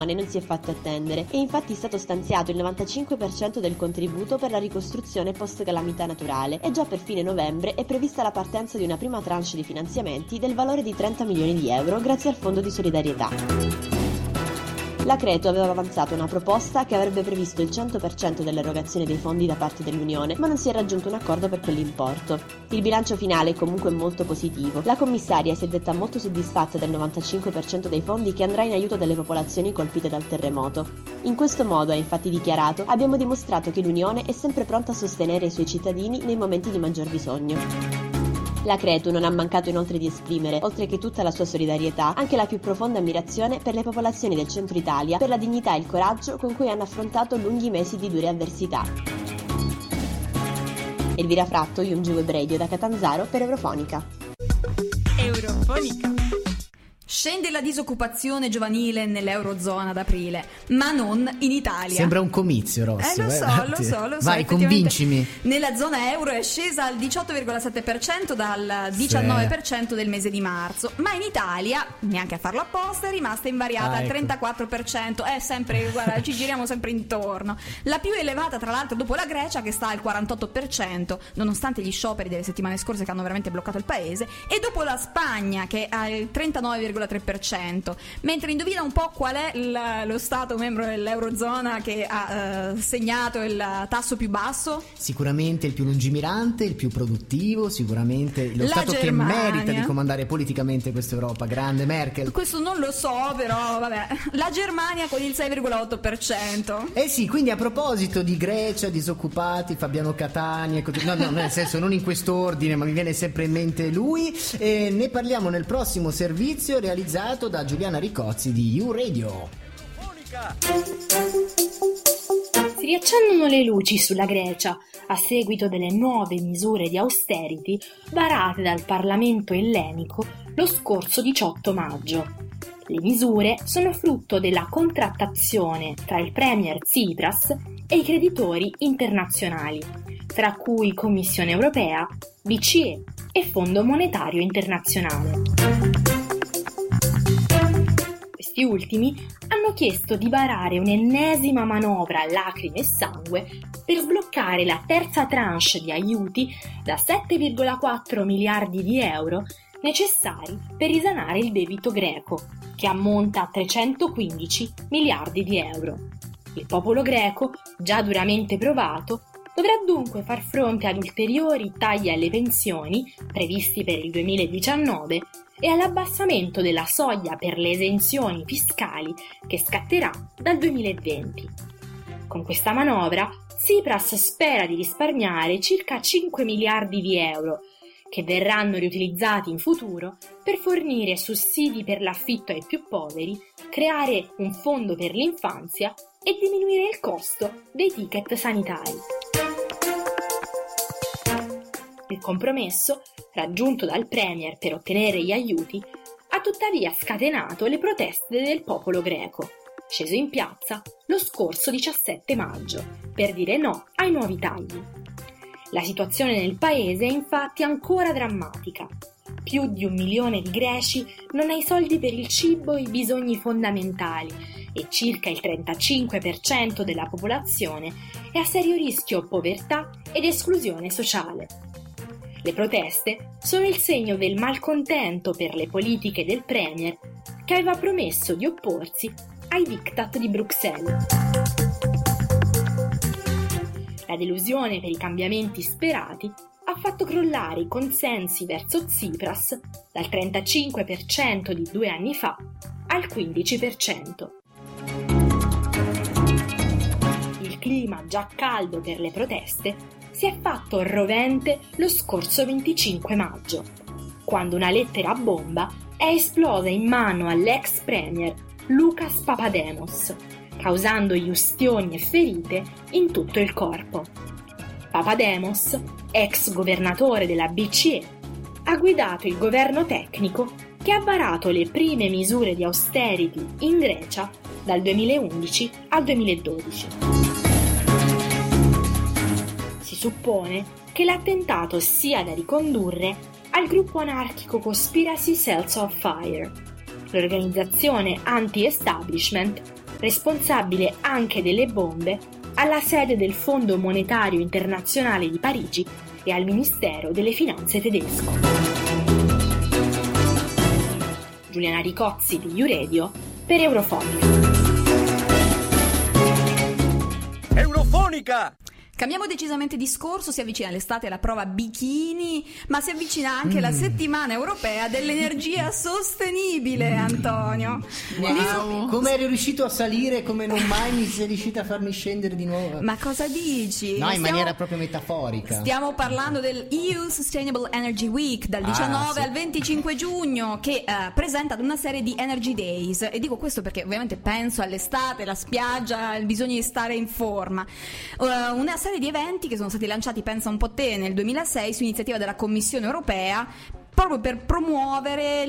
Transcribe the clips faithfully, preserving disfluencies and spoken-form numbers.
non si è fatto attendere e infatti è stato stanziato il novantacinque per cento del contributo per la ricostruzione post-calamità naturale e già per fine novembre è prevista la partenza di una prima tranche di finanziamenti del valore di trenta milioni di euro grazie al Fondo di solidarietà. L'Acreto aveva avanzato una proposta che avrebbe previsto il cento per cento dell'erogazione dei fondi da parte dell'Unione, ma non si è raggiunto un accordo per quell'importo. Il bilancio finale è comunque molto positivo. La commissaria si è detta molto soddisfatta del novantacinque per cento dei fondi che andrà in aiuto delle popolazioni colpite dal terremoto. In questo modo, ha infatti dichiarato, abbiamo dimostrato che l'Unione è sempre pronta a sostenere i suoi cittadini nei momenti di maggior bisogno. L'Acreto non ha mancato inoltre di esprimere, oltre che tutta la sua solidarietà, anche la più profonda ammirazione per le popolazioni del centro Italia, per la dignità e il coraggio con cui hanno affrontato lunghi mesi di dure avversità. Elvira Fratto, Yungiweb Radio da Catanzaro per Eurofonica. Eurofonica. Scende la disoccupazione giovanile nell'Eurozona ad aprile, ma non in Italia. Sembra un comizio, Rossi. Eh, lo so, eh, lo so, lo so. Vai, convincimi. Nella zona euro è scesa al diciotto virgola sette per cento dal diciannove per cento del mese di marzo, ma in Italia, neanche a farlo apposta, è rimasta invariata ah, al ecco. trentaquattro per cento. È sempre, guarda, ci giriamo sempre intorno. La più elevata, tra l'altro, dopo la Grecia, che sta al quarantotto per cento, nonostante gli scioperi delle settimane scorse che hanno veramente bloccato il paese, e dopo la Spagna, che ha il trentanove virgola tre per cento. Mentre indovina un po' qual è il, lo stato membro dell'Eurozona che ha uh, segnato il tasso più basso? Sicuramente il più lungimirante, il più produttivo, sicuramente lo La stato Germania. che merita di comandare politicamente questa Europa, grande Merkel. Questo non lo so, però vabbè. La Germania con il sei virgola otto per cento. Eh sì, quindi a proposito di Grecia, disoccupati, Fabiano Catania, no, no, nel senso non in quest'ordine, ma mi viene sempre in mente lui, e ne parliamo nel prossimo servizio realizzato da Giuliana Ricozzi di U Radio. Si riaccendono le luci sulla Grecia a seguito delle nuove misure di austerity varate dal Parlamento ellenico lo scorso diciotto maggio. Le misure sono frutto della contrattazione tra il premier Tsipras e i creditori internazionali, tra cui Commissione Europea, B C E e Fondo Monetario Internazionale. Questi ultimi hanno chiesto di varare un'ennesima manovra a lacrime e sangue per sbloccare la terza tranche di aiuti da sette virgola quattro miliardi di euro necessari per risanare il debito greco, che ammonta a trecentoquindici miliardi di euro. Il popolo greco, già duramente provato, dovrà dunque far fronte ad ulteriori tagli alle pensioni previsti per il duemiladiciannove e all'abbassamento della soglia per le esenzioni fiscali che scatterà dal duemilaventi. Con questa manovra, Tsipras spera di risparmiare circa cinque miliardi di euro, che verranno riutilizzati in futuro per fornire sussidi per l'affitto ai più poveri, creare un fondo per l'infanzia e diminuire il costo dei ticket sanitari. Il compromesso, raggiunto dal premier per ottenere gli aiuti, ha tuttavia scatenato le proteste del popolo greco, sceso in piazza lo scorso diciassette maggio per dire no ai nuovi tagli. La situazione nel paese è infatti ancora drammatica. Più di un milione di greci non ha i soldi per il cibo e i bisogni fondamentali e circa il trentacinque per cento della popolazione è a serio rischio povertà ed esclusione sociale. Le proteste sono il segno del malcontento per le politiche del premier, che aveva promesso di opporsi ai diktat di Bruxelles. La delusione per i cambiamenti sperati ha fatto crollare i consensi verso Tsipras dal trentacinque per cento di due anni fa al quindici per cento. Il clima già caldo per le proteste si è fatto rovente lo scorso venticinque maggio, quando una lettera bomba è esplosa in mano all'ex premier Lucas Papademos, causandogli ustioni e ferite in tutto il corpo. Papademos, ex governatore della B C E, ha guidato il governo tecnico che ha varato le prime misure di austerity in Grecia dal duemilaundici al duemiladodici. Si suppone che l'attentato sia da ricondurre al gruppo anarchico Conspiracy Cells of Fire, l'organizzazione anti-establishment responsabile anche delle bombe, alla sede del Fondo Monetario Internazionale di Parigi e al Ministero delle Finanze tedesco. Giuliana Ricozzi di YouRadio per Eurofonica. Eurofonica! Cambiamo decisamente discorso, si avvicina l'estate alla prova bikini, ma si avvicina anche mm. la settimana europea dell'energia sostenibile, Antonio. Wow. Come eri riuscito a salire come non mai mi sei riuscita a farmi scendere di nuovo? Ma cosa dici? No, in stiamo, maniera proprio metaforica. Stiamo parlando del E U Sustainable Energy Week dal diciannove ah, sì. al venticinque giugno, che uh, presenta una serie di Energy Days, e dico questo perché ovviamente penso all'estate, la spiaggia, il bisogno di stare in forma. Uh, una serie di eventi che sono stati lanciati, pensa un po' te, nel duemilasei su iniziativa della Commissione europea, proprio per promuovere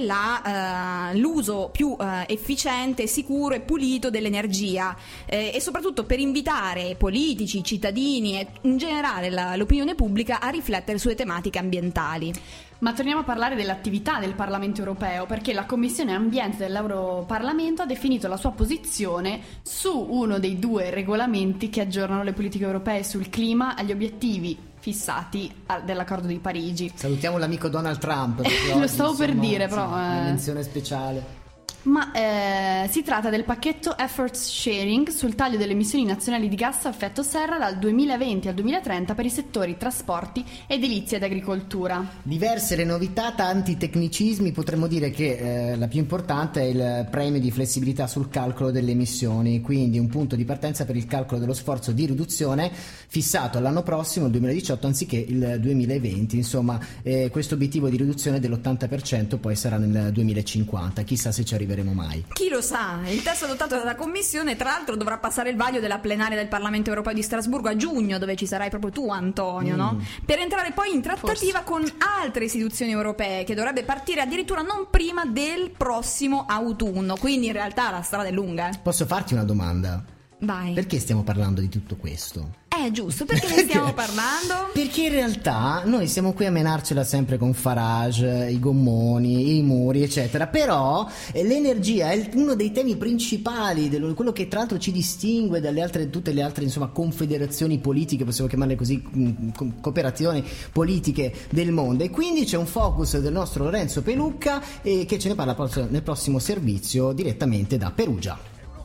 la, uh, l'uso più uh, efficiente, sicuro e pulito dell'energia, eh, e soprattutto per invitare politici, cittadini e in generale la, l'opinione pubblica a riflettere sulle tematiche ambientali. Ma torniamo a parlare dell'attività del Parlamento europeo, perché la Commissione Ambiente dell'Europarlamento ha definito la sua posizione su uno dei due regolamenti che aggiornano le politiche europee sul clima agli obiettivi fissati dell'accordo di Parigi. Salutiamo l'amico Donald Trump. Lo stavo per dire, però una menzione speciale. Ma eh, si tratta del pacchetto Effort Sharing sul taglio delle emissioni nazionali di gas a effetto serra dal duemilaventi al duemilatrenta per i settori trasporti, edilizia ed agricoltura. Diverse le novità, tanti tecnicismi. Potremmo dire che eh, la più importante è il premio di flessibilità sul calcolo delle emissioni, quindi un punto di partenza per il calcolo dello sforzo di riduzione fissato all'anno prossimo, il duemiladiciotto, anziché il duemilaventi. Insomma, eh, questo obiettivo di riduzione dell'ottanta per cento poi sarà nel duemilacinquanta. Chissà se ci arriveremo mai. Chi lo sa? Il testo adottato dalla Commissione tra l'altro dovrà passare il vaglio della plenaria del Parlamento europeo di Strasburgo a giugno, dove ci sarai proprio tu, Antonio, mm. no? Per entrare poi in trattativa Forse. con altre istituzioni europee, che dovrebbe partire addirittura non prima del prossimo autunno, quindi in realtà la strada è lunga. Posso farti una domanda? Vai. Perché stiamo parlando di tutto questo? Eh, giusto, perché ne stiamo parlando? Perché in realtà noi siamo qui a menarcela sempre con Farage, i gommoni, i muri, eccetera. Però eh, l'energia è uno dei temi principali, dello, quello che tra l'altro ci distingue dalle altre, tutte le altre, insomma, confederazioni politiche, possiamo chiamarle così, mh, cooperazioni politiche del mondo. E quindi c'è un focus del nostro Lorenzo Pelucca, eh, che ce ne parla nel prossimo servizio direttamente da Perugia.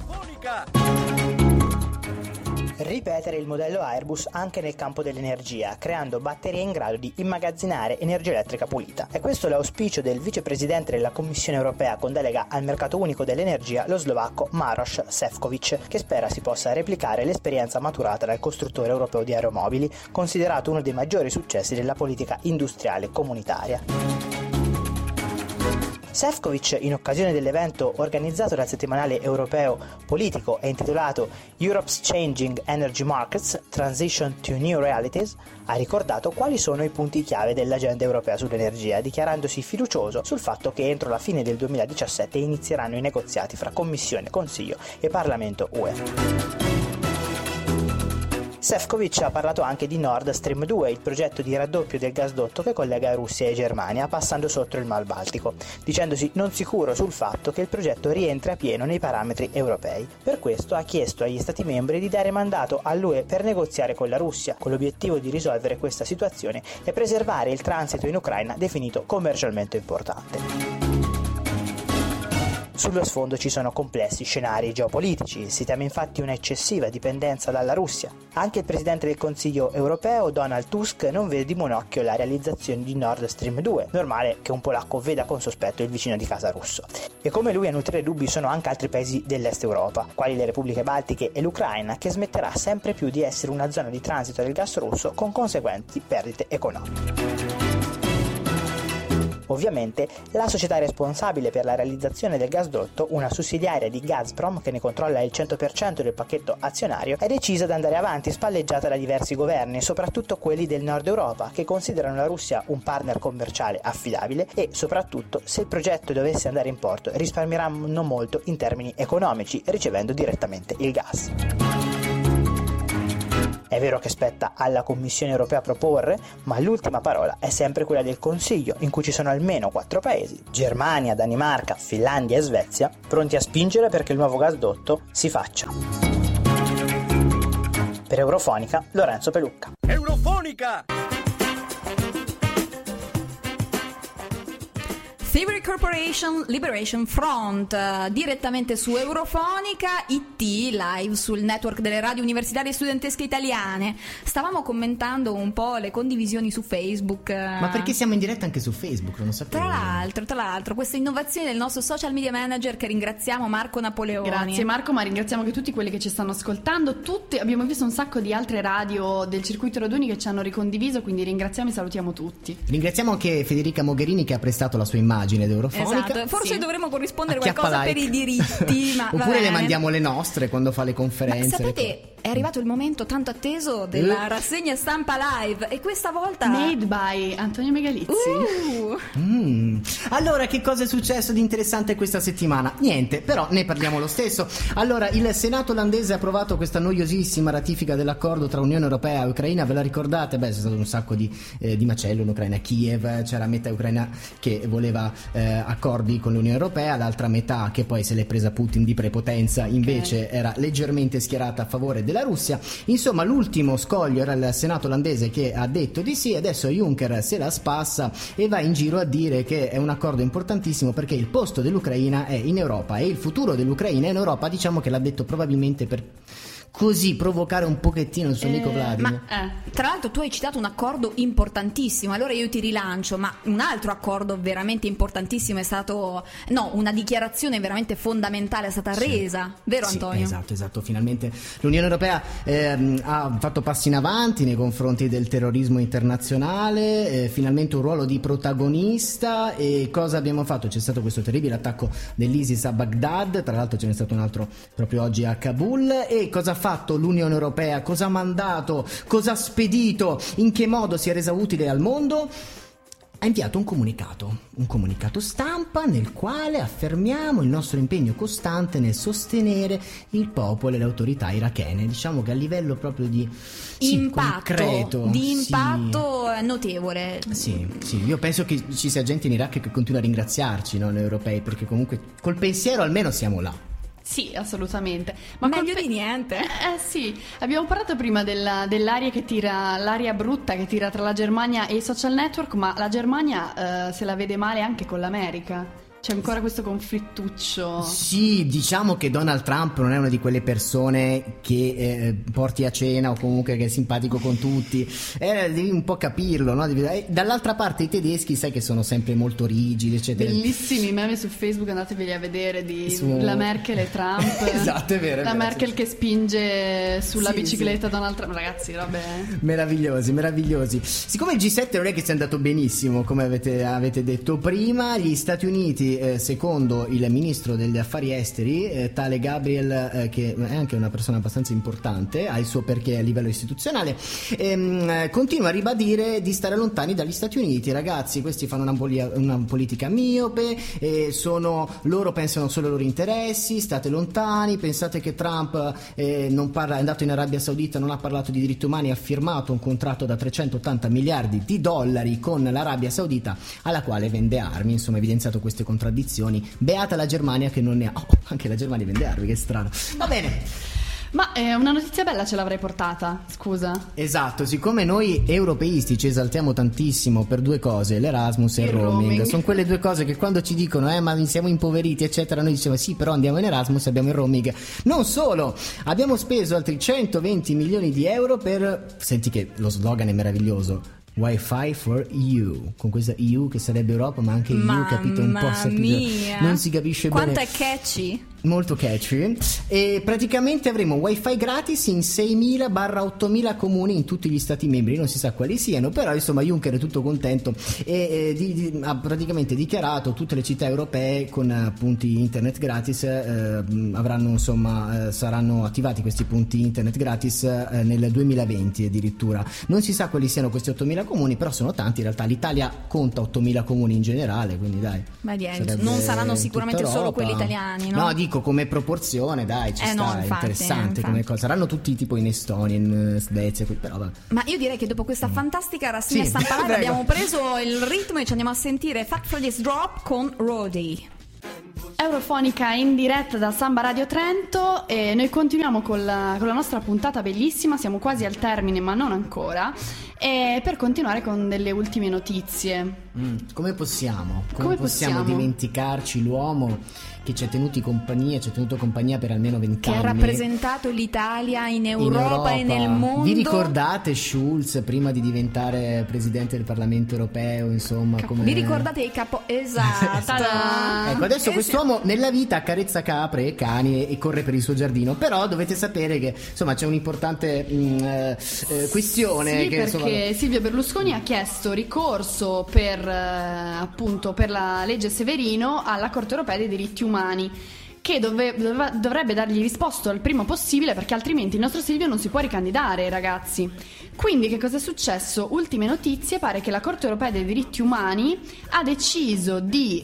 Ripetere il modello Airbus anche nel campo dell'energia, creando batterie in grado di immagazzinare energia elettrica pulita. È questo l'auspicio del vicepresidente della Commissione europea con delega al mercato unico dell'energia, lo slovacco Maroš Šefčovič, che spera si possa replicare l'esperienza maturata dal costruttore europeo di aeromobili, considerato uno dei maggiori successi della politica industriale comunitaria. Šefčovič, in occasione dell'evento organizzato dal settimanale europeo politico e intitolato Europe's Changing Energy Markets, Transition to New Realities, ha ricordato quali sono i punti chiave dell'agenda europea sull'energia, dichiarandosi fiducioso sul fatto che entro la fine del duemiladiciassette inizieranno i negoziati fra Commissione, Consiglio e Parlamento U E. Šefčovič ha parlato anche di Nord Stream due, il progetto di raddoppio del gasdotto che collega Russia e Germania passando sotto il Mar Baltico, dicendosi non sicuro sul fatto che il progetto rientri a pieno nei parametri europei. Per questo ha chiesto agli Stati membri di dare mandato all'U E per negoziare con la Russia, con l'obiettivo di risolvere questa situazione e preservare il transito in Ucraina definito commercialmente importante. Sullo sfondo ci sono complessi scenari geopolitici, si teme infatti un'eccessiva dipendenza dalla Russia. Anche il presidente del Consiglio europeo, Donald Tusk, non vede di buon occhio la realizzazione di Nord Stream due, normale che un polacco veda con sospetto il vicino di casa russo. E come lui a nutrire dubbi sono anche altri paesi dell'est Europa, quali le Repubbliche Baltiche e l'Ucraina, che smetterà sempre più di essere una zona di transito del gas russo con conseguenti perdite economiche. Ovviamente la società responsabile per la realizzazione del gasdotto, una sussidiaria di Gazprom che ne controlla il cento per cento del pacchetto azionario, è decisa ad andare avanti spalleggiata da diversi governi, soprattutto quelli del nord Europa, che considerano la Russia un partner commerciale affidabile e, soprattutto, se il progetto dovesse andare in porto, risparmieranno molto in termini economici, ricevendo direttamente il gas. È vero che spetta alla Commissione europea proporre, ma l'ultima parola è sempre quella del Consiglio, in cui ci sono almeno quattro paesi, Germania, Danimarca, Finlandia e Svezia, pronti a spingere perché il nuovo gasdotto si faccia. Per Eurofonica, Lorenzo Pelucca. Eurofonica! Thievery Corporation Liberation Front, uh, direttamente su Eurofonica, I T live sul network delle radio universitarie studentesche italiane. Stavamo commentando un po' le condivisioni su Facebook. Uh, Ma perché siamo in diretta anche su Facebook? Non lo sapevo. Tra l'altro, tra l'altro, questa innovazione del nostro social media manager, che ringraziamo, Marco Napoleoni. Grazie Marco, ma ringraziamo anche tutti quelli che ci stanno ascoltando. Tutti, abbiamo visto un sacco di altre radio del circuito Raduni che ci hanno ricondiviso, quindi ringraziamo e salutiamo tutti. Ringraziamo anche Federica Mogherini che ha prestato la sua immagine d'Eurofonica. Esatto, forse sì. dovremmo corrispondere Acchiappa qualcosa like. per i diritti, ma oppure va le bene. mandiamo le nostre quando fa le conferenze. Ma sapete, è arrivato il momento tanto atteso della Eh. rassegna stampa live, e questa volta Made by Antonio Megalizzi. Uh, Mm. Allora, che cosa è successo di interessante questa settimana? Niente, però ne parliamo lo stesso. Allora, il Senato olandese ha approvato questa noiosissima ratifica dell'accordo tra Unione Europea e Ucraina. Ve la ricordate? Beh, c'è stato un sacco di, eh, di macello in Ucraina. Kiev, c'era metà Ucraina che voleva eh, accordi con l'Unione Europea, l'altra metà, che poi se l'è presa Putin di prepotenza, invece okay. era leggermente schierata a favore della Russia. Insomma, l'ultimo scoglio era il Senato olandese che ha detto di sì. Adesso Juncker se la spassa e va in giro a dire che è un accordo importantissimo perché il posto dell'Ucraina è in Europa e il futuro dell'Ucraina è in Europa. Diciamo che l'ha detto probabilmente per così provocare un pochettino il suo eh, amico Vladimir. Ma eh, tra l'altro tu hai citato un accordo importantissimo, allora io ti rilancio, ma un altro accordo veramente importantissimo è stato, no, una dichiarazione veramente fondamentale è stata sì. resa, vero sì, Antonio? Esatto, esatto, finalmente l'Unione Europea ehm, ha fatto passi in avanti nei confronti del terrorismo internazionale, eh, finalmente un ruolo di protagonista. E cosa abbiamo fatto? C'è stato questo terribile attacco dell'ISIS a Baghdad, tra l'altro ce n'è stato un altro proprio oggi a Kabul. E cosa ha fatto l'Unione Europea? Cosa ha mandato? Cosa ha spedito? In che modo si è resa utile al mondo? Ha inviato un comunicato, un comunicato stampa nel quale affermiamo il nostro impegno costante nel sostenere il popolo e le autorità irachene. Diciamo che a livello proprio di sì, impatto, concreto, di impatto sì. notevole. Sì, sì, io penso che ci sia gente in Iraq che continua a ringraziarci, no, noi europei, perché comunque col pensiero almeno siamo là. Sì, assolutamente. Ma meglio pe- di niente. Eh sì, abbiamo parlato prima della, dell'aria che tira, l'aria brutta che tira tra la Germania e i social network, ma la Germania eh, se la vede male anche con l'America. C'è ancora questo conflittuccio. Sì, diciamo che Donald Trump non è una di quelle persone che eh, porti a cena o comunque che è simpatico con tutti. Eh, devi un po' capirlo, no? Devi... eh, dall'altra parte i tedeschi sai che sono sempre molto rigidi, eccetera. Bellissimi meme su Facebook, andateveli a vedere, di su... la Merkel e Trump. Esatto, è vero. È la vero, Merkel sì. che spinge sulla sì, bicicletta sì. Donald Trump. Ragazzi, vabbè. Meravigliosi, meravigliosi. Siccome il G sette non è che sia andato benissimo, come avete, avete detto prima, gli Stati Uniti Eh, secondo il ministro degli affari esteri, eh, tale Gabriel, eh, che è anche una persona abbastanza importante, ha il suo perché a livello istituzionale, ehm, continua a ribadire di stare lontani dagli Stati Uniti. Ragazzi, questi fanno una, polia, una politica miope, eh, sono, loro pensano solo ai loro interessi, state lontani. Pensate che Trump eh, non parla, è andato in Arabia Saudita, non ha parlato di diritti umani, ha firmato un contratto da trecentottanta miliardi di dollari con l'Arabia Saudita, alla quale vende armi. Insomma, ha evidenziato queste contraddizioni. Beata la Germania che non ne ha. Oh, anche la Germania vende armi, che strano. Va bene. Ma eh, una notizia bella ce l'avrei portata, scusa. Esatto, siccome noi europeisti ci esaltiamo tantissimo per due cose, l'Erasmus e il, il roaming. roaming Sono quelle due cose che quando ci dicono eh ma siamo impoveriti eccetera, noi diciamo sì, però andiamo in Erasmus e abbiamo il roaming. Non solo, abbiamo speso altri centoventi milioni di euro per, senti che lo slogan è meraviglioso, Wi-Fi for E U, con questa E U che sarebbe Europa, ma anche E U, capito, un po' sapito, non si capisce quanto bene. Quanto è catchy? Molto catchy. E praticamente avremo wifi gratis in seimila ottomila comuni in tutti gli stati membri, non si sa quali siano, però insomma Juncker è tutto contento e eh, di, di, ha praticamente dichiarato tutte le città europee con uh, punti internet gratis eh, avranno insomma eh, saranno attivati questi punti internet gratis eh, nel duemilaventi addirittura. Non si sa quali siano questi ottomila comuni, però sono tanti in realtà. L'Italia conta ottomila comuni in generale, quindi dai. Ma niente, non saranno sicuramente solo quelli italiani, no? No, dico dico come proporzione, dai, ci Eh, sta, no, è infatti, interessante infatti. come cosa. Saranno tutti tipo in Estonia, in Svezia, qui, però va. Ma io direi che dopo questa fantastica rassegna Sì, stampa live prego. abbiamo preso il ritmo e ci andiamo a sentire Fat Freddy's Drop con Roddy. Eurofonica in diretta da Samba Radio Trento e noi continuiamo con la, con la nostra puntata bellissima, siamo quasi al termine ma non ancora, e per continuare con delle ultime notizie. Mm, come possiamo? Come, Come possiamo, possiamo? dimenticarci l'uomo che ci ha tenuti compagnia, ci ha tenuto compagnia per almeno Che vent'anni? ha rappresentato l'Italia in In Europa, e nel mondo. Vi ricordate Schulz prima di diventare presidente del Parlamento europeo, insomma, come... Vi ricordate il capo? Esatto. Ta-da! Ecco, adesso Eh, quest'uomo nella vita accarezza capre e cani e, e corre per il suo giardino, però dovete sapere che insomma c'è un'importante mh, eh, eh, questione Sì, che perché insomma... Silvio Berlusconi ha chiesto ricorso per eh, appunto per la legge Severino alla Corte Europea dei diritti umani, che dove, doveva- dovrebbe dargli risposto al prima possibile, perché altrimenti il nostro Silvio non si può ricandidare, ragazzi. Quindi che cosa è successo? Ultime notizie, pare che la Corte Europea dei diritti umani ha deciso di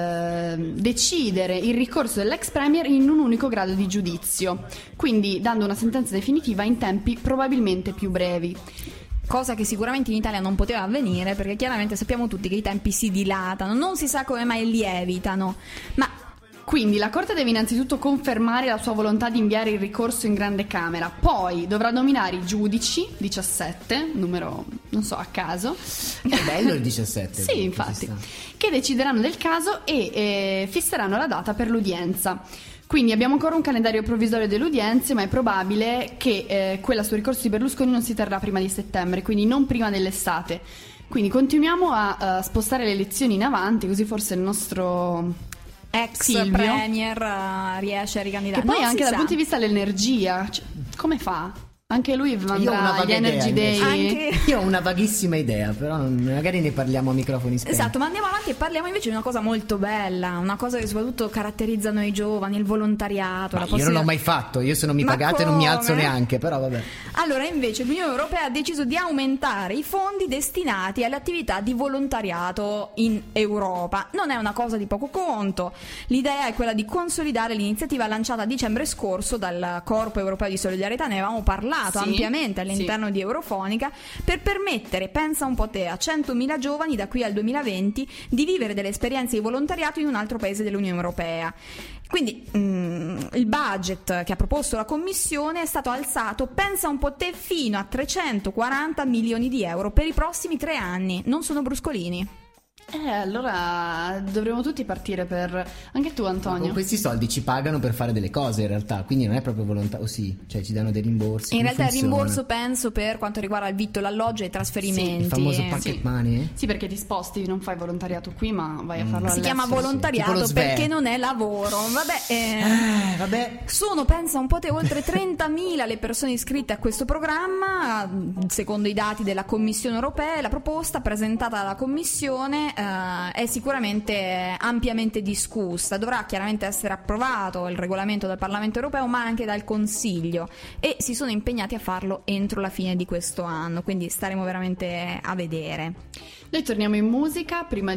eh, decidere il ricorso dell'ex premier in un unico grado di giudizio, quindi dando una sentenza definitiva in tempi probabilmente più brevi. Cosa che sicuramente in Italia non poteva avvenire, perché chiaramente sappiamo tutti che i tempi si dilatano, non si sa come mai lievitano, ma Quindi la Corte deve innanzitutto confermare la sua volontà di inviare il ricorso in Grande Camera, poi dovrà nominare i giudici, diciassette, numero non so a caso. Che bello il diciassette. Sì, infatti, che decideranno del caso e eh, fisseranno la data per l'udienza. Quindi abbiamo ancora un calendario provvisorio delle udienze, ma è probabile che eh, quella sul ricorso di Berlusconi non si terrà prima di settembre, quindi non prima dell'estate. Quindi continuiamo a uh, spostare le elezioni in avanti, così forse il nostro ex Silvio, premier uh, riesce a ricandidare. che poi Non anche si dal sa. punto di vista dell'energia, cioè, come fa? Anche lui Io ho una andrà agli vaga Energy idea, Day. invece. Anche- Io ho una vaghissima idea, però non- magari ne parliamo a microfoni spenti. Esatto, ma andiamo avanti e parliamo invece di una cosa molto bella, una cosa che soprattutto caratterizza noi giovani, il volontariato. Ma la io non possibilità- l'ho mai fatto, io se non mi Ma pagate non mi alzo come? neanche, però vabbè. Allora, invece, l'Unione Europea ha deciso di aumentare i fondi destinati alle attività di volontariato in Europa. Non è una cosa di poco conto. L'idea è quella di consolidare l'iniziativa lanciata a dicembre scorso dal Corpo Europeo di Solidarietà, ne avevamo parlato Sì, ampiamente all'interno di Eurofonica, per permettere, pensa un po' te, a centomila giovani da qui al duemilaventi di vivere delle esperienze di volontariato in un altro paese dell'Unione Europea. Quindi mm, il budget che ha proposto la Commissione è stato alzato, pensa un po' te, fino a trecentoquaranta milioni di euro per i prossimi tre anni. Non sono bruscolini. Eh, allora dovremmo tutti partire per... Anche tu, Ma Antonio. con questi soldi ci pagano per fare delle cose in realtà, quindi non è proprio volontà, o sì, cioè ci danno dei rimborsi. In come realtà il funziona? rimborso, penso, per quanto riguarda il vitto, l'alloggio e i trasferimenti. Il famoso Eh, pocket sì. money? Sì, perché ti sposti, non fai volontariato qui, ma vai a farlo Si all'estero. chiama Tipo volontariato lo S V E. perché non è lavoro. Vabbè, eh, Eh, vabbè. sono, pensa un po' te, oltre trentamila le persone iscritte a questo programma, secondo i dati della Commissione Europea. La proposta presentata dalla Commissione eh, è sicuramente ampiamente discussa. Dovrà chiaramente essere approvato il regolamento dal Parlamento Europeo, ma anche dal Consiglio, e si sono impegnati a farlo entro la fine di questo anno, quindi staremo veramente a vedere. Noi torniamo in musica prima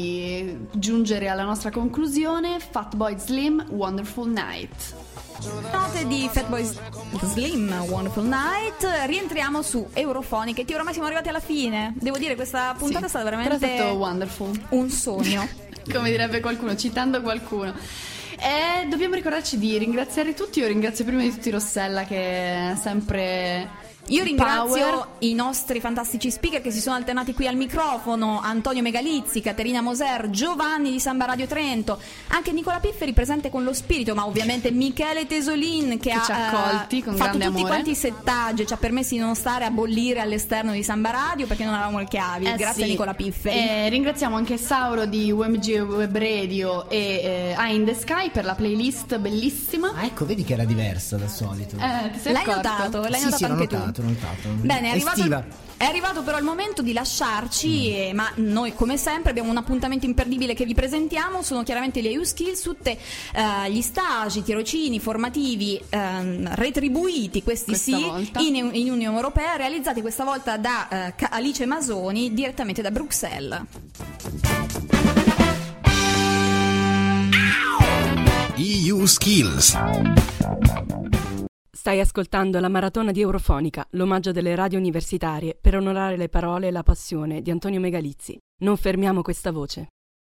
di giungere alla nostra conclusione. Fatboy Slim, Wonderful Night. Note di Fatboy Slim, Wonderful Night. Rientriamo su Eurofonica. E oramai siamo arrivati alla fine. Devo dire, questa puntata Sì, è stata però veramente è stato wonderful, un sogno. come direbbe qualcuno, citando qualcuno. E dobbiamo ricordarci di ringraziare tutti. Io ringrazio prima di tutti Rossella, che è sempre... Io ringrazio Power. i nostri fantastici speaker che si sono alternati qui al microfono: Antonio Megalizzi, Caterina Moser, Giovanni di Samba Radio Trento, anche Nicola Pifferi presente con lo spirito, ma ovviamente Michele Tesolin che, Che ha ci ha accolti eh, con fatto grande tutti amore. quanti i settaggi e ci ha permesso di non stare a bollire all'esterno di Samba Radio perché non avevamo le chiavi. Eh Grazie sì. a Nicola Pifferi. Eh, ringraziamo anche Sauro di U M G Web Radio e eh, Eye in the Sky per la playlist bellissima. Ah, ecco, vedi che era diversa dal solito. Eh, ti sei L'hai accorto? notato? L'hai sì, notato sì, l'ho anche notato, tu? l'ho notato. Bene, è arrivato, Estiva. è arrivato però il momento di lasciarci, eh, ma noi come sempre abbiamo un appuntamento imperdibile che vi presentiamo. Sono chiaramente le U-Skills, tutti eh, gli stagi, tirocini formativi ehm, retribuiti, questi Questa sì, volta. in, in Unione Europea, realizzati questa volta da eh, Ca- Alice Masoni direttamente da Bruxelles. E U Skills. Stai ascoltando la maratona di Eurofonica, l'omaggio delle radio universitarie per onorare le parole e la passione di Antonio Megalizzi. Non fermiamo questa voce.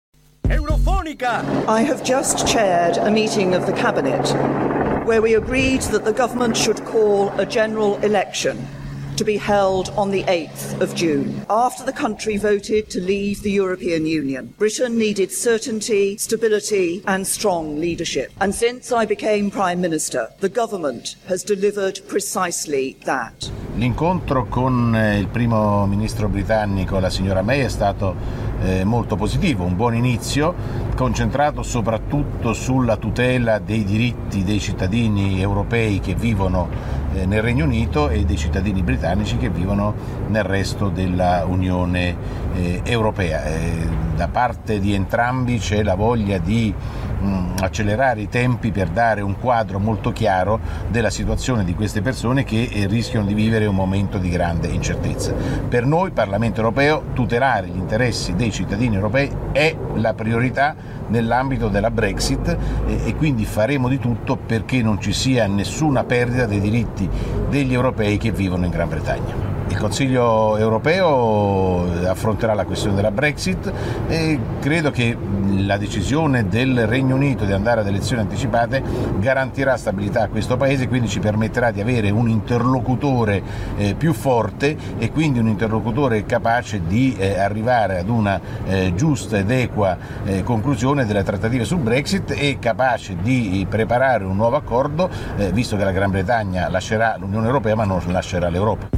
Eurofonica! I have just chaired a meeting of the Cabinet where we agreed that the government should call a general election to be held on the eighth of June. After the country voted to leave the European Union, Britain needed certainty, stability and strong leadership. And since I became Prime Minister, the government has delivered precisely that. L'incontro con il primo ministro britannico, la signora May, è stato eh, molto positivo, un buon inizio, concentrato soprattutto sulla tutela dei diritti dei cittadini europei che vivono eh, nel Regno Unito e dei cittadini britannici che vivono nel resto della Unione eh, Europea. Eh, da parte di entrambi c'è la voglia di mh, accelerare i tempi per dare un quadro molto chiaro della situazione di queste persone che eh, rischiano di vivere un momento di grande incertezza. Per noi, Parlamento Europeo, tutelare gli interessi dei cittadini europei è la priorità nell'ambito della Brexit e, e quindi faremo di tutto perché non ci sia nessuna perdita dei diritti degli europei che vivono in Gran Bretagna. Il Consiglio europeo affronterà la questione della Brexit e credo che la decisione del Regno Unito di andare ad elezioni anticipate garantirà stabilità a questo paese, quindi ci permetterà di avere un interlocutore eh, più forte e quindi un interlocutore capace di eh, arrivare ad una eh, giusta ed equa eh, conclusione delle trattative sul Brexit e capace di preparare un nuovo accordo eh, visto che la Gran Bretagna lascerà l'Unione Europea ma non lascerà l'Europa.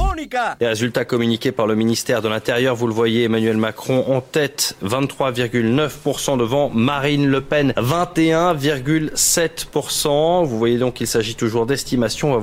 Les résultats communiqués par le ministère de l'Intérieur, vous le voyez, Emmanuel Macron en tête, vingt-trois virgule neuf pour cent devant Marine Le Pen, vingt et un virgule sept pour cent. Vous voyez donc qu'il s'agit toujours d'estimations.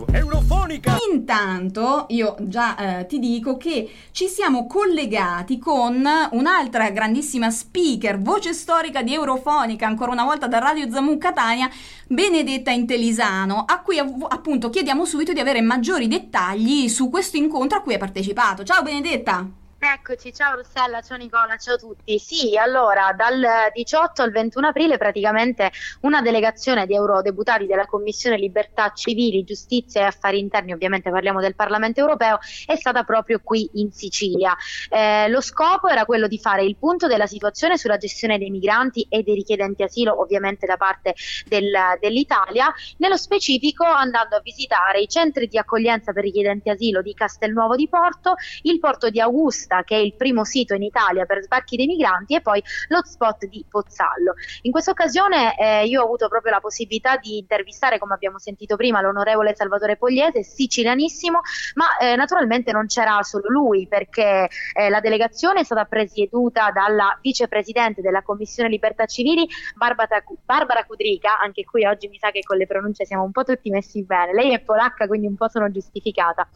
Intanto io già eh, ti dico che ci siamo collegati con un'altra grandissima speaker, voce storica di Eurofonica, ancora una volta da Radio Zamu Catania, Benedetta Intelisano, a cui appunto chiediamo subito di avere maggiori dettagli su questo incontro a cui hai partecipato. Ciao Benedetta! Eccoci, ciao Rossella, ciao Nicola, ciao a tutti. Sì, allora dal diciotto al ventuno aprile praticamente una delegazione di eurodeputati della Commissione Libertà Civili, Giustizia e Affari Interni, ovviamente parliamo del Parlamento Europeo, è stata proprio qui in Sicilia. Eh, lo scopo era quello di fare il punto della situazione sulla gestione dei migranti e dei richiedenti asilo, ovviamente da parte del, dell'Italia, nello specifico andando a visitare i centri di accoglienza per richiedenti asilo di Castelnuovo di Porto, il porto di Augusta, che è il primo sito in Italia per sbarchi dei migranti, e poi l'hotspot di Pozzallo. In questa occasione eh, io ho avuto proprio la possibilità di intervistare, come abbiamo sentito prima, l'onorevole Salvatore Pogliese, sicilianissimo, ma eh, naturalmente non c'era solo lui, perché eh, la delegazione è stata presieduta dalla vicepresidente della Commissione Libertà Civili, Barbara, Barbara Kudryka. Anche qui oggi mi sa che con le pronunce siamo un po' tutti messi bene, lei è polacca quindi un po' sono giustificata.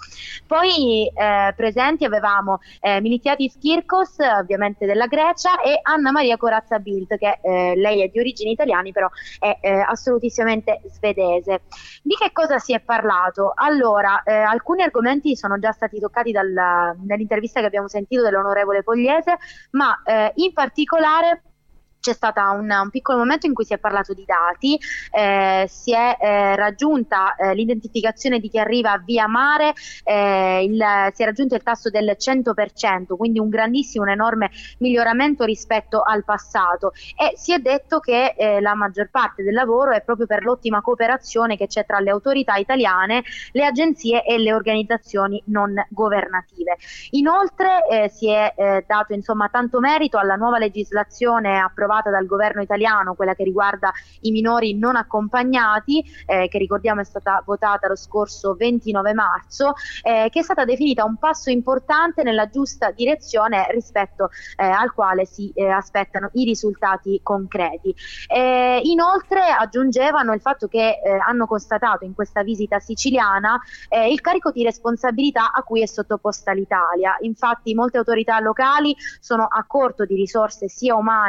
Poi eh, presenti avevamo eh, Militiadis Kirkos, ovviamente della Grecia, e Anna Maria Corazza Bildt, che eh, lei è di origini italiane però è eh, assolutissimamente svedese. Di che cosa si è parlato? Allora, eh, alcuni argomenti sono già stati toccati dalla, nell'intervista che abbiamo sentito dell'onorevole Pogliese, ma eh, in particolare c'è stato un, un piccolo momento in cui si è parlato di dati, eh, si è eh, raggiunta eh, l'identificazione di chi arriva via mare, eh, il, si è raggiunto il tasso del cento per cento, quindi un grandissimo, un enorme miglioramento rispetto al passato, e si è detto che eh, la maggior parte del lavoro è proprio per l'ottima cooperazione che c'è tra le autorità italiane, le agenzie e le organizzazioni non governative. Inoltre eh, si è eh, dato insomma tanto merito alla nuova legislazione approvata dal governo italiano, quella che riguarda i minori non accompagnati, eh, che ricordiamo è stata votata lo scorso ventinove marzo, eh, che è stata definita un passo importante nella giusta direzione rispetto eh, al quale si eh, aspettano i risultati concreti. Eh, inoltre aggiungevano il fatto che eh, hanno constatato in questa visita siciliana eh, il carico di responsabilità a cui è sottoposta l'Italia. Infatti molte autorità locali sono a corto di risorse sia umane che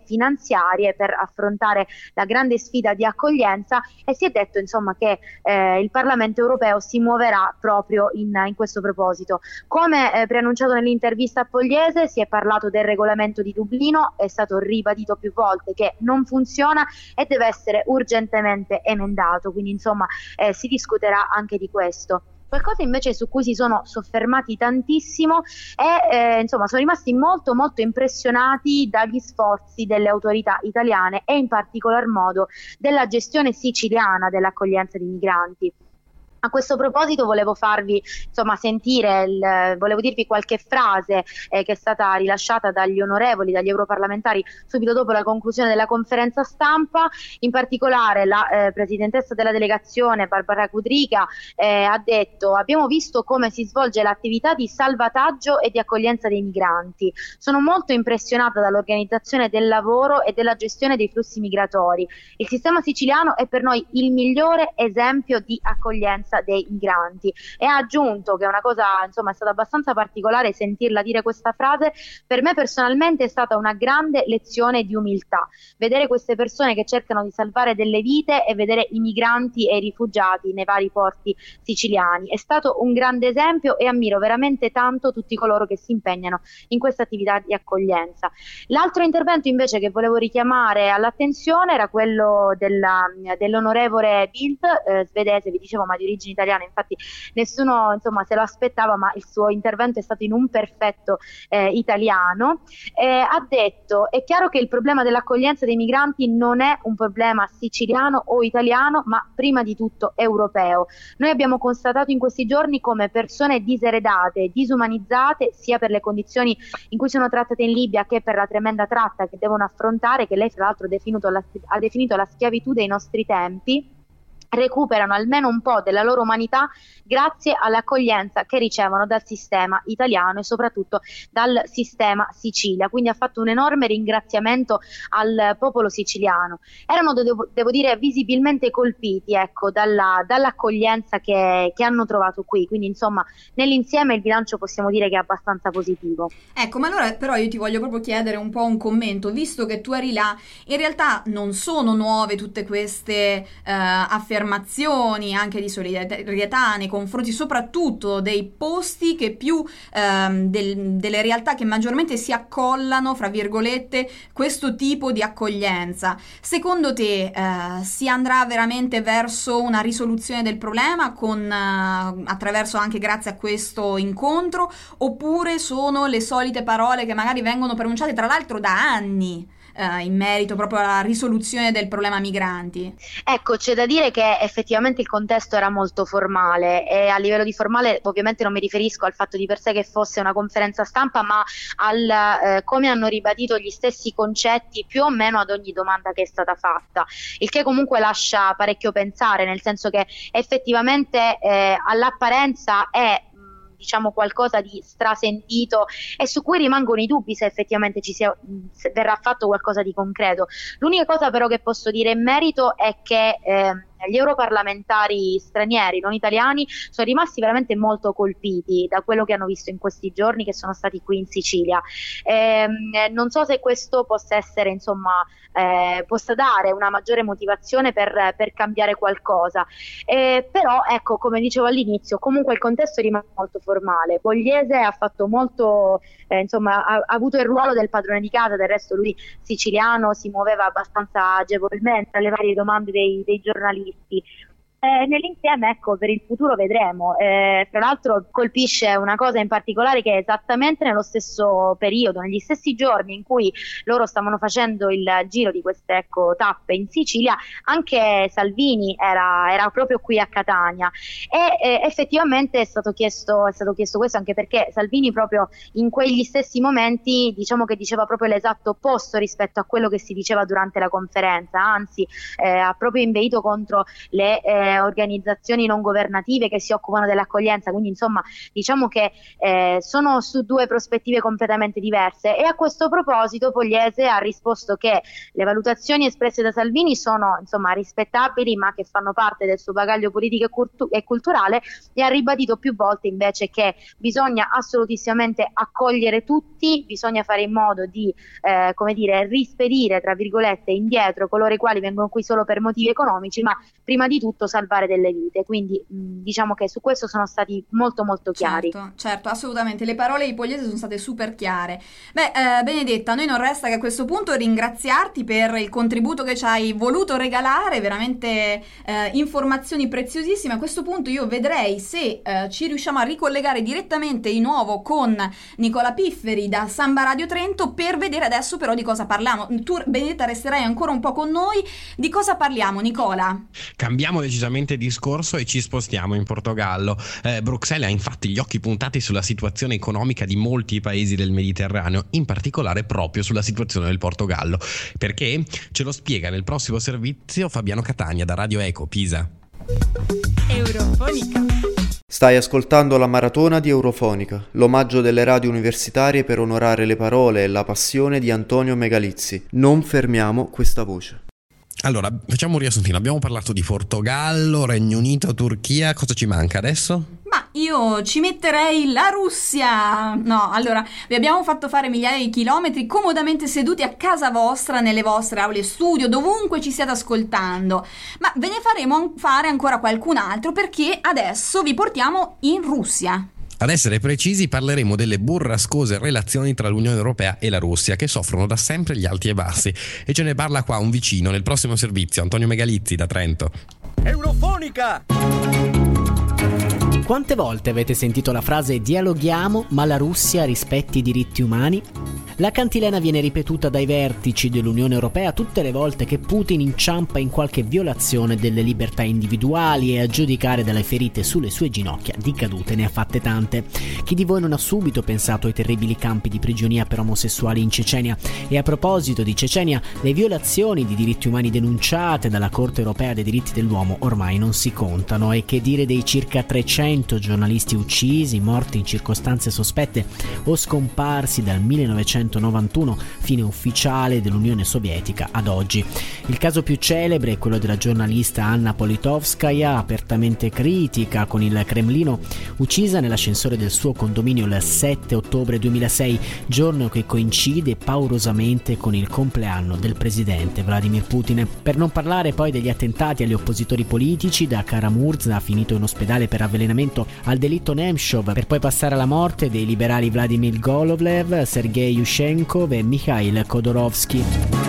finanziarie per affrontare la grande sfida di accoglienza, e si è detto insomma che eh, il Parlamento europeo si muoverà proprio in, in questo proposito. Come eh, preannunciato nell'intervista a Pogliese, si è parlato del regolamento di Dublino, è stato ribadito più volte che non funziona e deve essere urgentemente emendato, quindi insomma eh, si discuterà anche di questo. Qualcosa invece su cui si sono soffermati tantissimo è eh, insomma sono rimasti molto molto impressionati dagli sforzi delle autorità italiane e in particolar modo della gestione siciliana dell'accoglienza di migranti. A questo proposito volevo farvi insomma sentire, il, volevo dirvi qualche frase eh, che è stata rilasciata dagli onorevoli, dagli europarlamentari subito dopo la conclusione della conferenza stampa. In particolare la eh, presidentessa della delegazione Barbara Kudryka eh, ha detto: abbiamo visto come si svolge l'attività di salvataggio e di accoglienza dei migranti. Sono molto impressionata dall'organizzazione del lavoro e della gestione dei flussi migratori. Il sistema siciliano è per noi il migliore esempio di accoglienza dei migranti, e ha aggiunto che una cosa insomma è stata abbastanza particolare sentirla dire questa frase: per me personalmente è stata una grande lezione di umiltà vedere queste persone che cercano di salvare delle vite e vedere i migranti e i rifugiati nei vari porti siciliani. È stato un grande esempio e ammiro veramente tanto tutti coloro che si impegnano in questa attività di accoglienza. L'altro intervento invece che volevo richiamare all'attenzione era quello della, dell'onorevole Bildt, eh, svedese, vi dicevo, ma di origine italiana, infatti nessuno insomma se lo aspettava, ma il suo intervento è stato in un perfetto eh, italiano. Eh, ha detto: è chiaro che il problema dell'accoglienza dei migranti non è un problema siciliano o italiano, ma prima di tutto europeo. Noi abbiamo constatato in questi giorni come persone diseredate, disumanizzate, sia per le condizioni in cui sono trattate in Libia che per la tremenda tratta che devono affrontare, che lei tra l'altro ha definito la, ha definito la schiavitù dei nostri tempi, recuperano almeno un po' della loro umanità grazie all'accoglienza che ricevono dal sistema italiano e soprattutto dal sistema Sicilia. Quindi ha fatto un enorme ringraziamento al popolo siciliano. Erano, devo, devo dire, visibilmente colpiti, ecco, dalla, dall'accoglienza che, che hanno trovato qui. Quindi insomma nell'insieme il bilancio possiamo dire che è abbastanza positivo. Ecco, ma allora però io ti voglio proprio chiedere un po' un commento, visto che tu eri là. In realtà non sono nuove tutte queste eh, affermazioni anche di solidarietà nei confronti soprattutto dei posti che più ehm, del, delle realtà che maggiormente si accollano, fra virgolette, questo tipo di accoglienza. Secondo te eh, si andrà veramente verso una risoluzione del problema con eh, attraverso anche grazie a questo incontro, oppure sono le solite parole che magari vengono pronunciate tra l'altro da anni Uh, in merito proprio alla risoluzione del problema migranti? Ecco, c'è da dire che effettivamente il contesto era molto formale, e a livello di formale ovviamente non mi riferisco al fatto di per sé che fosse una conferenza stampa, ma al eh, come hanno ribadito gli stessi concetti più o meno ad ogni domanda che è stata fatta, il che comunque lascia parecchio pensare, nel senso che effettivamente eh, all'apparenza è diciamo qualcosa di strasentito e su cui rimangono i dubbi se effettivamente ci sia, se verrà fatto qualcosa di concreto. L'unica cosa però che posso dire in merito è che eh, gli europarlamentari stranieri, non italiani, sono rimasti veramente molto colpiti da quello che hanno visto in questi giorni che sono stati qui in Sicilia. Eh, non so se questo possa essere, insomma, eh, possa dare una maggiore motivazione per, per cambiare qualcosa. Eh, però, ecco, come dicevo all'inizio, comunque il contesto rimane molto formale. Pogliese ha fatto molto, eh, insomma, ha, ha avuto il ruolo del padrone di casa, del resto lui siciliano si muoveva abbastanza agevolmente alle varie domande dei, dei giornalisti. Eh, nell'insieme, ecco, per il futuro vedremo. Eh, tra l'altro colpisce una cosa in particolare, che è esattamente nello stesso periodo, negli stessi giorni in cui loro stavano facendo il giro di queste, ecco, tappe in Sicilia, anche Salvini era, era proprio qui a Catania, e eh, effettivamente è stato chiesto è stato chiesto questo anche perché Salvini proprio in quegli stessi momenti, diciamo che diceva proprio l'esatto opposto rispetto a quello che si diceva durante la conferenza, anzi eh, ha proprio inveito contro le eh, alcune organizzazioni non governative che si occupano dell'accoglienza, quindi insomma diciamo che eh, sono su due prospettive completamente diverse. E a questo proposito Pogliese ha risposto che le valutazioni espresse da Salvini sono insomma rispettabili, ma che fanno parte del suo bagaglio politico e, cultu- e culturale, e ha ribadito più volte invece che bisogna assolutissimamente accogliere tutti, bisogna fare in modo di eh, come dire rispedire tra virgolette indietro coloro i quali vengono qui solo per motivi economici, ma prima di tutto salvare delle vite. Quindi mh, diciamo che su questo sono stati molto molto chiari. Certo, certo, assolutamente, le parole di Pogliese sono state super chiare. Beh, eh, Benedetta, a noi non resta che a questo punto ringraziarti per il contributo che ci hai voluto regalare, veramente eh, informazioni preziosissime. A questo punto io vedrei se eh, ci riusciamo a ricollegare direttamente di nuovo con Nicola Pifferi da Samba Radio Trento per vedere adesso però di cosa parliamo. Tu, Benedetta, resterai ancora un po' con noi. Di cosa parliamo, Nicola? Cambiamo decisamente discorso e ci spostiamo in Portogallo. Eh, Bruxelles ha infatti gli occhi puntati sulla situazione economica di molti paesi del Mediterraneo, in particolare proprio sulla situazione del Portogallo. Perché? Ce lo spiega nel prossimo servizio Fabiano Catania da Radio Eco Pisa. Eurofonica. Stai ascoltando la maratona di Eurofonica, l'omaggio delle radio universitarie per onorare le parole e la passione di Antonio Megalizzi. Non fermiamo questa voce. Allora, facciamo un riassuntino. Abbiamo parlato di Portogallo, Regno Unito, Turchia. Cosa ci manca adesso? Ma io ci metterei la Russia. No, allora, vi abbiamo fatto fare migliaia di chilometri comodamente seduti a casa vostra, nelle vostre aule studio, dovunque ci stiate ascoltando. Ma ve ne faremo fare ancora qualcun altro, perché adesso vi portiamo in Russia. Ad essere precisi, parleremo delle burrascose relazioni tra l'Unione Europea e la Russia, che soffrono da sempre gli alti e bassi. E ce ne parla qua un vicino nel prossimo servizio, Antonio Megalizzi da Trento. Eurofonica! Quante volte avete sentito la frase dialoghiamo ma la Russia rispetti i diritti umani? La cantilena viene ripetuta dai vertici dell'Unione Europea tutte le volte che Putin inciampa in qualche violazione delle libertà individuali, e a giudicare dalle ferite sulle sue ginocchia di cadute ne ha fatte tante. Chi di voi non ha subito pensato ai terribili campi di prigionia per omosessuali in Cecenia? E a proposito di Cecenia, le violazioni di diritti umani denunciate dalla Corte Europea dei diritti dell'uomo ormai non si contano, e che dire dei circa trecento giornalisti uccisi, morti in circostanze sospette o scomparsi dal millenovecentonovantuno, fine ufficiale dell'Unione Sovietica, ad oggi. Il caso più celebre è quello della giornalista Anna Politkovskaya, apertamente critica con il Cremlino, uccisa nell'ascensore del suo condominio il sette ottobre duemilasei, giorno che coincide paurosamente con il compleanno del presidente Vladimir Putin. Per non parlare poi degli attentati agli oppositori politici, da Karamurza, finito in ospedale per avvelenamento, al delitto Nemtsov, per poi passare alla morte dei liberali Vladimir Golovlev, Sergei Yushchenko e Mikhail Khodorkovsky.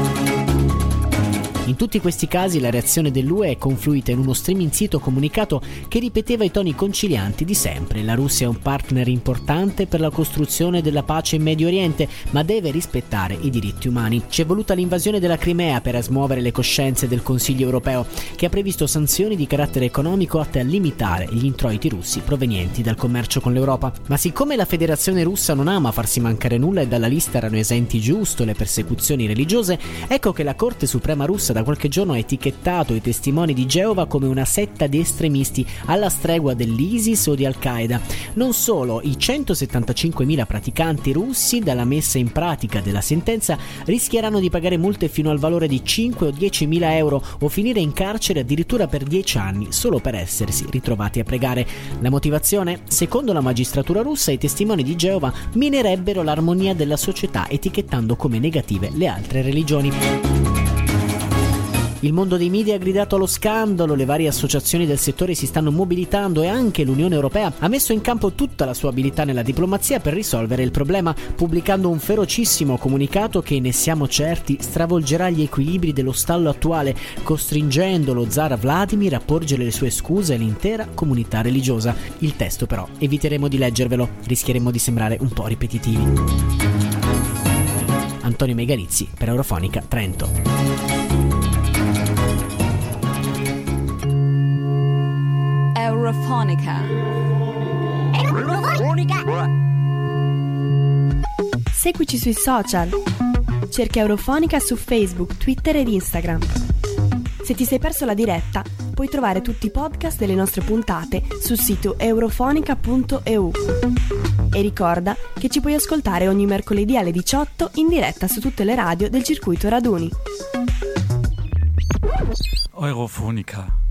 In tutti questi casi la reazione dell'U E è confluita in uno striminzito comunicato che ripeteva i toni concilianti di sempre. La Russia è un partner importante per la costruzione della pace in Medio Oriente, ma deve rispettare i diritti umani. Ci è voluta l'invasione della Crimea per smuovere le coscienze del Consiglio europeo, che ha previsto sanzioni di carattere economico atte a limitare gli introiti russi provenienti dal commercio con l'Europa. Ma siccome la Federazione Russa non ama farsi mancare nulla e dalla lista erano esenti giusto le persecuzioni religiose, ecco che la Corte Suprema russa da qualche giorno ha etichettato i testimoni di Geova come una setta di estremisti alla stregua dell'ISIS o di Al-Qaeda. Non solo, i centosettantacinquemila praticanti russi dalla messa in pratica della sentenza rischieranno di pagare multe fino al valore di cinque o diecimila euro o finire in carcere addirittura per dieci anni solo per essersi ritrovati a pregare. La motivazione? Secondo la magistratura russa, i testimoni di Geova minerebbero l'armonia della società etichettando come negative le altre religioni. Il mondo dei media ha gridato allo scandalo, le varie associazioni del settore si stanno mobilitando e anche l'Unione Europea ha messo in campo tutta la sua abilità nella diplomazia per risolvere il problema, pubblicando un ferocissimo comunicato che, ne siamo certi, stravolgerà gli equilibri dello stallo attuale, costringendo lo zar Vladimir a porgere le sue scuse all'intera comunità religiosa. Il testo però eviteremo di leggervelo, rischieremo di sembrare un po' ripetitivi. Antonio Megalizzi per Eurofonica Trento. Eurofonica. Eurofonica. Seguici sui social. Cerca Eurofonica su Facebook, Twitter ed Instagram. Se ti sei perso la diretta, puoi trovare tutti i podcast delle nostre puntate sul sito eurofonica punto e u. E ricorda che ci puoi ascoltare ogni mercoledì alle diciotto in diretta su tutte le radio del circuito Raduni. Eurofonica.